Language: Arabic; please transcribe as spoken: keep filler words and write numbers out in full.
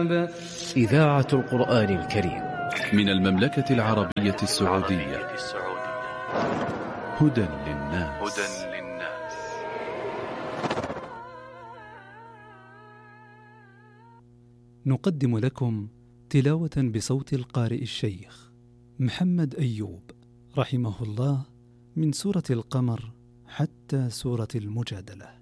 الذنب. إذاعة القرآن الكريم من المملكة العربية السعودية. هدى للناس. نقدم لكم تلاوة بصوت القارئ الشيخ محمد أيوب رحمه الله من سورة القمر حتى سورة المجادلة.